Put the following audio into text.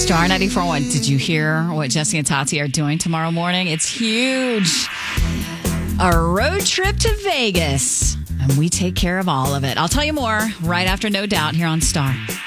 Star 94.1. Did you hear what Jesse and Tati are doing tomorrow morning? It's huge. A road trip to Vegas. And we take care of all of it. I'll tell you more right after No Doubt here on Star.